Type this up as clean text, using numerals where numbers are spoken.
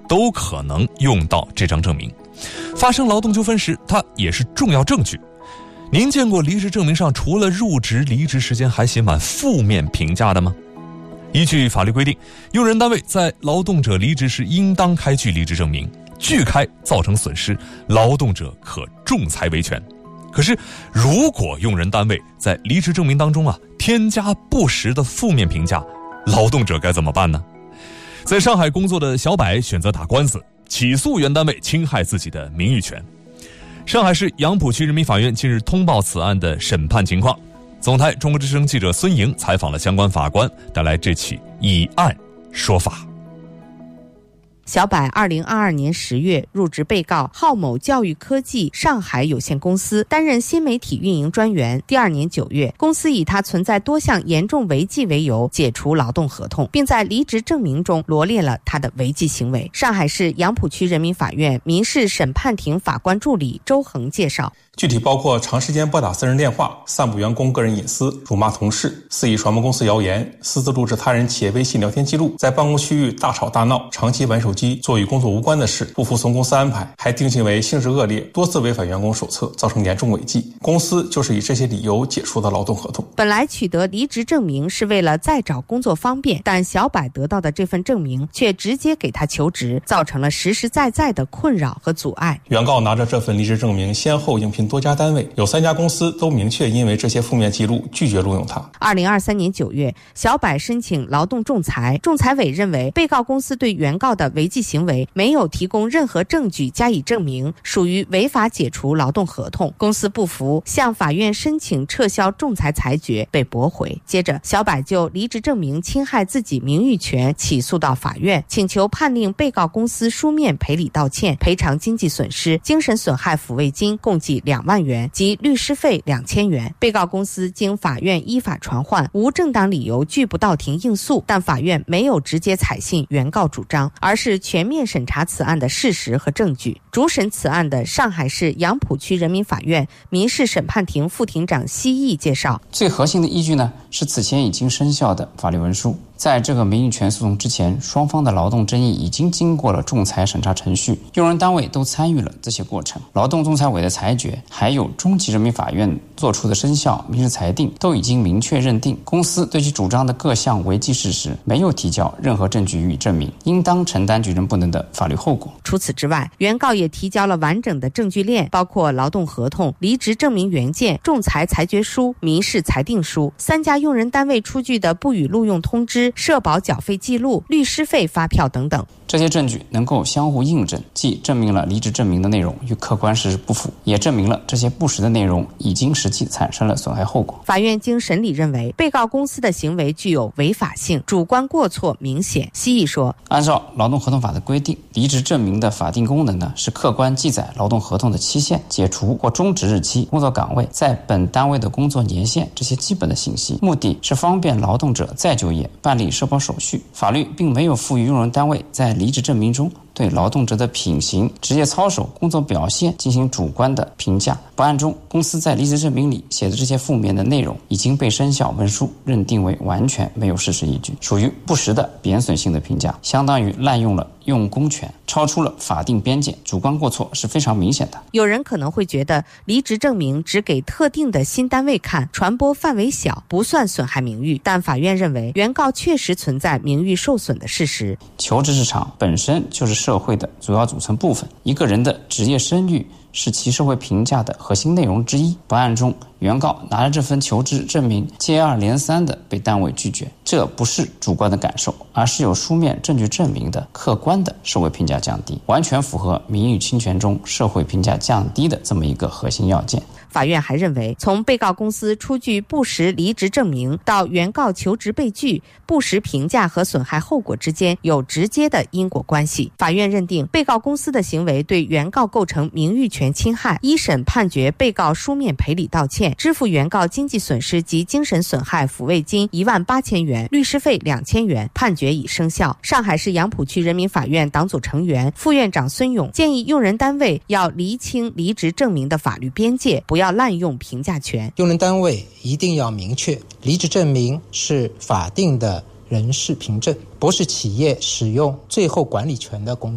都可能用到这张证明。发生劳动纠纷时，它也是重要证据。您见过离职证明上除了入职、离职时间还写满负面评价的吗？依据法律规定，用人单位在劳动者离职时应当开具离职证明，拒开造成损失，劳动者可仲裁维权。可是如果用人单位在离职证明当中添加不实的负面评价，劳动者该怎么办呢？在上海工作的小柏选择打官司，起诉原单位侵害自己的名誉权。上海市杨浦区人民法院近日通报此案的审判情况。总台中国之声记者孙莹采访了相关法官，带来这起以案说法。 小柏2022年10月入职被告浩某教育科技上海有限公司，担任新媒体运营专员。第二年9月，公司以他存在多项严重违纪为由解除劳动合同，并在离职证明中罗列了他的违纪行为。上海市杨浦区人民法院民事审判庭法官助理周恒介绍， 具体包括长时间拨打私人电话、散布员工个人隐私、辱骂同事、肆意传播公司谣言、私自录制他人企业微信聊天记录、在办公区域大吵大闹、长期玩手机、做与工作无关的事、不服从公司安排，还定性为性质恶劣、多次违反员工手册，造成严重违纪。公司就是以这些理由解除的劳动合同。 本来取得离职证明是为了再找工作方便，但小柏得到的这份证明却直接给他求职，造成了实实在在的困扰和阻碍。 原告拿着这份离职证明先后应聘多家单位，有3家公司都明确因为这些负面记录拒绝录用他。 2023年9月，小柏申请劳动仲裁，仲裁委认为被告公司对原告的违纪行为没有提供任何证据加以证明，属于违法解除劳动合同。公司不服，向法院申请撤销仲裁裁决，被驳回。接着，小柏就离职证明侵害自己名誉权起诉到法院，请求判令被告公司书面赔礼道歉，赔偿经济损失、精神损害抚慰金共计2万元及律师费2000元。被告公司经法院依法传唤，无正当理由拒不到庭应诉，但法院没有直接采信原告主张，而是全面审查此案的事实和证据。主审此案的上海市杨浦区人民法院民事审判庭副庭长奚毅介绍， 最核心的依据呢，是此前已经生效的法律文书。在这个名誉权诉讼之前，双方的劳动争议已经经过了仲裁审查程序，用人单位都参与了这些过程。劳动仲裁委的裁决，还有中级人民法院作出的生效民事裁定，都已经明确认定公司对其主张的各项违纪事实没有提交任何证据予以证明，应当承担举证不能的法律后果。 除此之外，原告也提交了完整的证据链，包括劳动合同、离职证明原件、仲裁裁决书、民事裁定书、3家用人单位出具的不予录用通知、社保缴费记录、律师费发票等等。 这些证据能够相互印证，既证明了离职证明的内容与客观事实不符，也证明了这些不实的内容已经实际产生了损害后果。 法院经审理认为，被告公司的行为具有违法性，主观过错明显。奚毅说， 按照劳动合同法的规定，离职证明的法定功能呢，是客观记载劳动合同的期限、解除或终止日期、工作岗位、在本单位的工作年限这些基本的信息，目的是方便劳动者再就业、办理社保手续。法律并没有赋予用人单位在离职证明中对劳动者的品行、职业操守、工作表现进行主观的评价。本案中，公司在离职证明里写的这些负面的内容已经被生效文书认定为完全没有事实依据，属于不实的贬损性的评价，相当于滥用了用公权，超出了法定边界，主观过错是非常明显的。 有人可能会觉得离职证明只给特定的新单位看，传播范围小，不算损害名誉，但法院认为原告确实存在名誉受损的事实。 求职市场本身就是社会的主要组成部分，一个人的职业声誉是其社会评价的核心内容之一。本案中，原告拿着这份求职证明接二连三地被单位拒绝，这不是主观的感受，而是有书面证据证明的客观的社会评价降低，完全符合名誉侵权中社会评价降低的这么一个核心要件。 法院还认为，从被告公司出具不实离职证明到原告求职被拒，不实评价和损害后果之间有直接的因果关系。法院认定被告公司的行为对原告构成名誉权侵害，一审判决被告书面赔礼道歉，支付原告经济损失及精神损害抚慰金18000元、律师费2000元，判决已生效。上海市杨浦区人民法院党组成员、副院长孙勇建议用人单位要厘清离职证明的法律边界，不要滥用评价权。 用人单位一定要明确，离职证明是法定的人事凭证，不是企业使用最后管理权的工具。